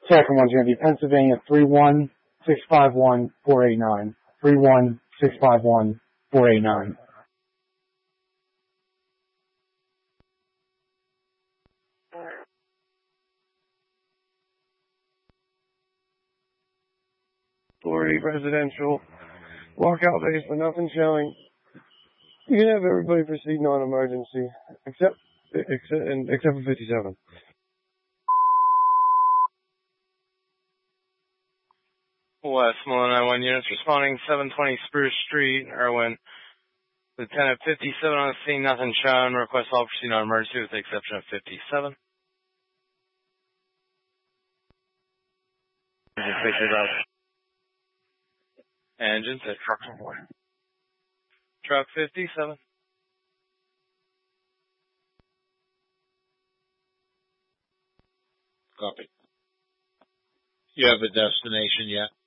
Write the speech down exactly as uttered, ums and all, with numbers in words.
Second one's going to be Pennsylvania three one six five one four eight nine. three one six five one four eight nine. four eight residential. Walkout basement, nothing showing. You can have everybody proceed non-emergency, except except and except for fifty-seven. Westmoreland nine one units responding seven twenty Spruce Street, Irwin. Lieutenant fifty-seven on the scene, nothing shown. Request all proceed non-emergency with the exception of fifty-seven. Engine fixes up. Engine set truck report. Truck fifty-seven. Copy. You have a destination yet?